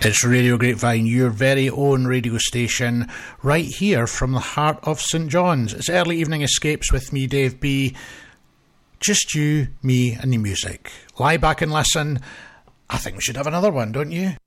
It's Radio Grapevine, your very own radio station, right here from the heart of St John's. It's Early Evening Escapes with me, Dave B. Just you, me and the music. Lie back and listen. I think we should have another one, don't you?